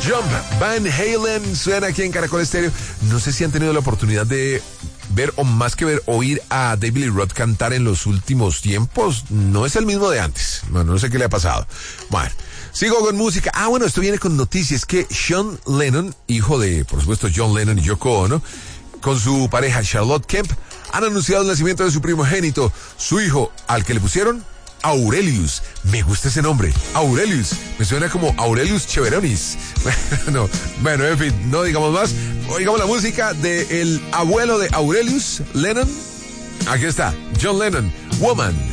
Jump, Van Halen, suena aquí en Caracol Estéreo. No sé si han tenido la oportunidad de ver, o más que ver, oír a David Lee Roth cantar en los últimos tiempos. No es el mismo de antes. Bueno, no sé qué le ha pasado. Bueno, sigo con música. Bueno, esto viene con noticias que Sean Lennon, hijo de, por supuesto, John Lennon y Yoko Ono, con su pareja Charlotte Kemp, han anunciado el nacimiento de su primogénito, su hijo, al que le pusieron Aurelius. Me gusta ese nombre, Aurelius. Me suena como Aurelius Cheveronis. Bueno, en fin, no digamos más. Oigamos la música del abuelo de Aurelius, Lennon. Aquí está, John Lennon, Woman.